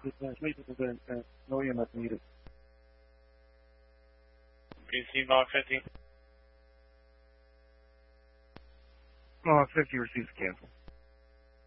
No EMS needed. Receive log 50. Log 50 receives cancel.